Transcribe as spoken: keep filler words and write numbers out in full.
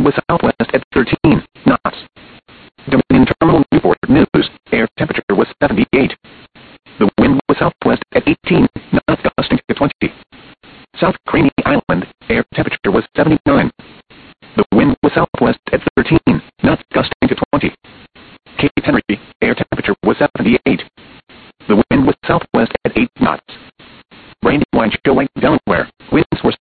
was southwest at thirteen knots. Dominion Terminal Newport News, air temperature was seventy-eight. The wind was southwest at eighteen knots, gusting to twenty. South Craney Island, air temperature was seventy-nine. The wind was southwest at thirteen knots, gusting to twenty. Cape Henry